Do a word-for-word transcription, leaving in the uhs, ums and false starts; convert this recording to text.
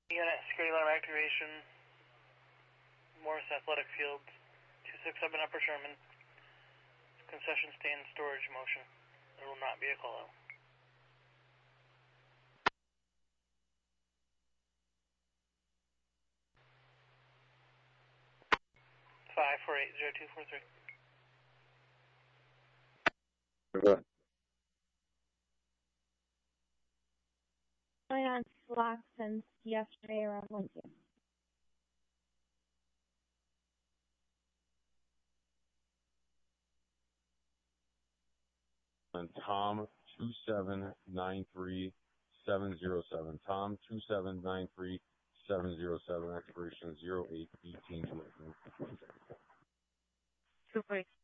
Unit security alarm activation. Morris Athletic Field. two six seven Upper Sherman. Concession stand storage motion. There will not be a call out. five four eight zero two four three. Good. On Slack since yesterday around one two. And Tom two seven nine three seven zero seven. Tom two seven nine three seven zero seven. Expiration zero eight eighteen. Two